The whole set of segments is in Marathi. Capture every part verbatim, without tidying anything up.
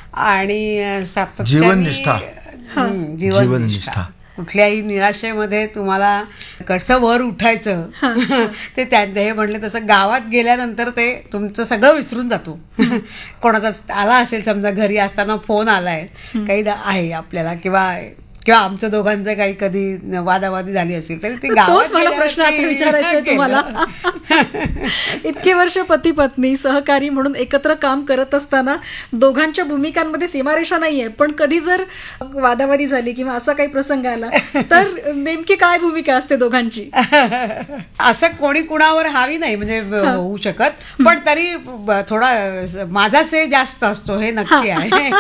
आणि सातत्याने जीवननिष्ठा. हं, जीवननिष्ठा. कुठल्याही निराशेमध्ये तुम्हाला कसं वर उठायचं ते त्या हे म्हणले तसं गावात गेल्यानंतर ते तुमचं सगळं विसरून जातो. कोणाचा आला असेल समजा घरी असताना फोन आलाय काही आहे आपल्याला किंवा किंवा आमच्या दोघांचं काही कधी वादावादी झाली असेल तरी ती तोच मला प्रश्न आता विचारायचा आहे तुम्हाला. इतके वर्ष पती पत्नी सहकारी म्हणून एकत्र काम करत असताना दोघांच्या भूमिकांमध्ये सीमारेषा नाहीये, पण कधी जर वादावादी झाली किंवा असा काही प्रसंग आला तर नेमकी काय भूमिका असते दोघांची? असं कोणी कुणावर हावी नाही म्हणजे होऊ शकत, पण तरी थोडा माझा से जास्त असतो हे नक्की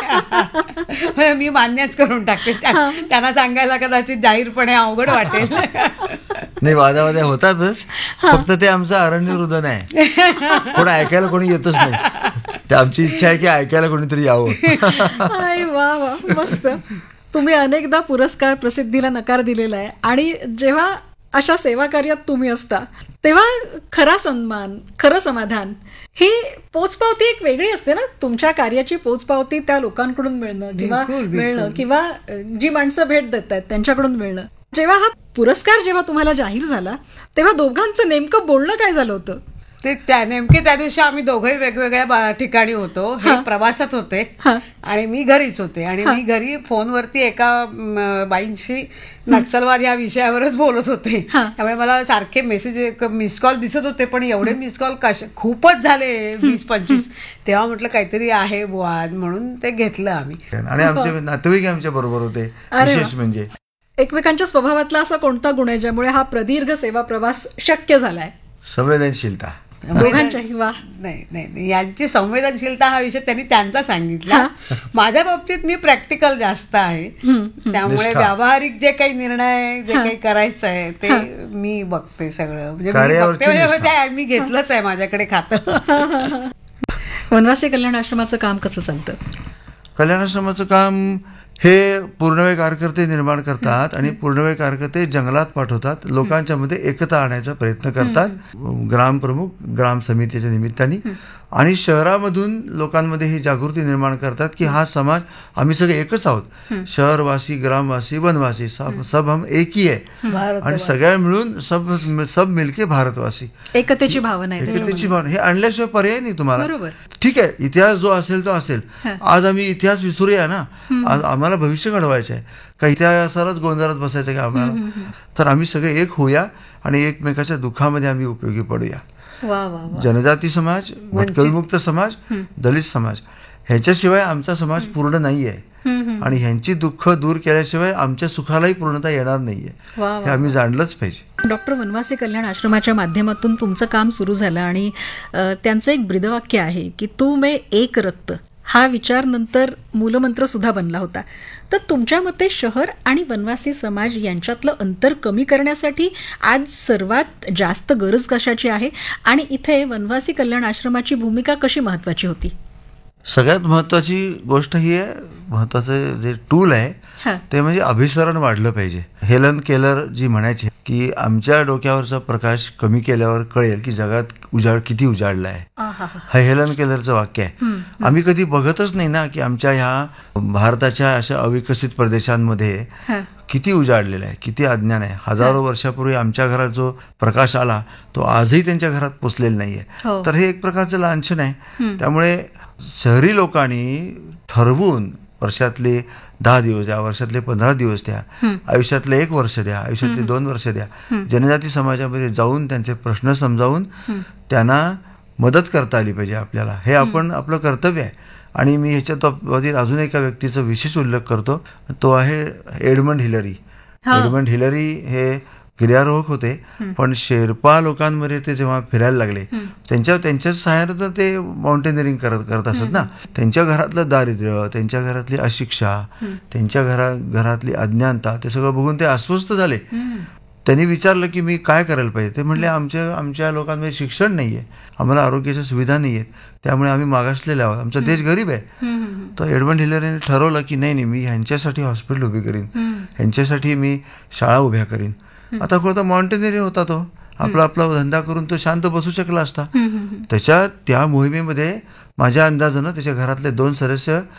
आहे. मी मान्यच करून टाकते. त्यांना सांगायला कदाचित जाहीरपणे अवघड वाटेल. नाही, वादावाद्या होतातच, फक्त ते आमचं अरण्य रुदन आहे. कोणी ऐकायला कोणी येतच नाही. ते आमची इच्छा आहे की ऐकायला कोणीतरी यावं. वा वा, मस्त. तुम्ही अनेकदा पुरस्कार प्रसिद्धीला नकार दिलेला आहे आणि जेव्हा अशा सेवा कार्यात तुम्ही असता तेव्हा खरा सन्मान, खरं समाधान ही पोचपावती एक वेगळी असते ना. तुमच्या कार्याची पोचपावती त्या लोकांकडून मिळणं किंवा मिळणं किंवा जी माणसं भेट देत आहेत त्यांच्याकडून मिळणं. जेव्हा हा पुरस्कार जेव्हा तुम्हाला जाहीर झाला तेव्हा दोघांचं नेमकं बोलणं काय झालं होतं? ते त्या नेमके त्या दिवशी आम्ही दोघंही वेगवेगळ्या ठिकाणी होतो. हे प्रवासात होते आणि मी घरीच होते आणि मी घरी फोनवरती एका बाईंशी नक्षलवाद या विषयावरच बोलत होते. त्यामुळे मला सारखे मेसेज मिस कॉल दिसत होते, पण एवढे मिस कॉल कश खूपच झाले, वीस पंचवीस. तेव्हा म्हटलं काहीतरी आहे बुवा म्हणून ते घेतलं आम्ही. आणि आमचे नातेवाईक आमच्या बरोबर होते. विशेष म्हणजे एकमेकांच्या स्वभावातला असा कोणता गुण आहे ज्यामुळे हा प्रदीर्घ सेवा प्रवास शक्य झालाय? संवेदनशीलता. दोघांच्याही. वा. नाही नाही, यांची संवेदनशीलता हा विषय त्यांनी त्यांचा सांगितला. माझ्या बाबतीत मी प्रॅक्टिकल जास्त आहे, त्यामुळे व्यावहारिक जे काही निर्णय जे काही करायचं आहे ते मी बघते सगळं. म्हणजे मी घेतलंच आहे माझ्याकडे खातं. वनवासी कल्याण आश्रमाचं काम कसं चालतं? कल्याण आश्रमाचं काम हे पूर्णवेळ कार्यकर्ते निर्माण करतात आणि पूर्णवेळ कार्यकर्ते जंगलात पाठवतात, लोकांच्या मध्ये एकता आणायचा प्रयत्न करतात, ग्रामप्रमुख ग्राम समितीच्या निमित्ताने, आणि शहरामधून लोकांमध्ये ही जागृती निर्माण करतात की हा समाज आम्ही सगळे एकच आहोत. शहरवासी, ग्रामवासी, वनवासी, सब सब हम एक ही आहे आणि सगळ्या मिळून सब सब मिलके भारतवासी. एकतेची भावना आहे. एकतेची भावना हे आणल्याशिवाय पर्याय नाही तुम्हाला. ठीक आहे, इतिहास जो असेल तो असेल. आज आम्ही इतिहास विसरूया ना, आम्हाला भविष्य घडवायचं आहे का इतिहासालाच गोंधळात बसायचं का आम्हाला? तर आम्ही सगळे एक होऊया आणि एकमेकाच्या दुःखामध्ये आम्ही उपयोगी पडूया. जनजाती समाज, भटकविमुक्त समाज, दलित समाज ह्याच्याशिवाय आमचा समाज पूर्ण नाहीये आणि ह्यांची दुःख दूर केल्याशिवाय आमच्या सुखालाही पूर्णता येणार नाहीये. हे आम्ही जाणलंच पाहिजे. डॉक्टर वनवासी कल्याण आश्रमाच्या माध्यमातून तुमचं काम सुरू झालं आणि त्यांचं एक ब्रीदवाक्य आहे की तू मैं एक रक्त, हा विचार नंतर मूलमंत्र सुद्धा बनला होता. तर तुमच्या मते शहर आणि वनवासी समाज यांच्यातलं अंतर कमी करण्यासाठी आज सर्वात जास्त गरज कशाची आहे आणि इथे वनवासी कल्याण आश्रमाची भूमिका कशी महत्वाची होती? सगळ्यात महत्वाची गोष्ट ही आहे, महत्वाचं जे टूल आहे ते म्हणजे अभिसरण वाढलं पाहिजे. हेलन केलर जी म्हणायची की आमच्या डोक्यावरचा प्रकाश कमी केल्यावर कळेल की जगात उजाड किती उजाडला आहे. हे हेलन केलरचं वाक्य आहे. आम्ही कधी बघतच नाही ना की आमच्या ह्या भारताच्या अशा अविकसित प्रदेशांमध्ये किती उजाडलेला आहे, किती अज्ञान आहे. हजारो वर्षापूर्वी आमच्या घरात जो प्रकाश आला तो आजही त्यांच्या घरात पोचलेला नाहीये. तर हे एक प्रकारचं लांछन आहे. त्यामुळे शहरी लोकांनी ठरवून वर्षातले दहा दिवस द्या, वर्षातले पंधरा दिवस द्या, आयुष्यातले एक वर्ष द्या, आयुष्यातले दोन वर्ष द्या, जनजाती समाजामध्ये जाऊन त्यांचे प्रश्न समजावून त्यांना मदत करता आली पाहिजे आपल्याला. हे आपण आपलं कर्तव्य आहे. आणि मी ह्याच्या बाबतीत अजून एका व्यक्तीचा विशेष उल्लेख करतो, तो आहे एडमंड हिलरी. एडमंड हिलरी हे गिर्यारोहक होते, पण शेर्पा लोकांमध्ये ते जेव्हा फिरायला लागले त्यांच्या त्यांच्याच सहाय्याने तर ते माउंटेनिअरिंग करत करत असत ना. त्यांच्या घरातलं दारिद्र्य, त्यांच्या घरातली अशिक्षा, त्यांच्या घरा घरातली अज्ञानता ते सगळं बघून ते अस्वस्थ झाले. त्यांनी विचारलं की मी काय करायला पाहिजे. ते म्हणले आमच्या आमच्या लोकांमध्ये शिक्षण नाहीये, आम्हाला आरोग्याच्या सुविधा नाहीयेत, त्यामुळे आम्ही मागासलेले आहोत, आमचा देश गरीब आहे. तर एडमंड हिलरीने ठरवलं की नाही नाही मी ह्यांच्यासाठी हॉस्पिटल उभी करीन, ह्यांच्यासाठी मी शाळा उभ्या करीन. आता कोणता माउंटेनियर होता तो, आपला आपला धंदा करून तो शांत बसू शकला असता. त्याच्या त्या मोहिमेमध्ये माझ्या अंदाजानं त्याच्या घरातले दोन सदस्य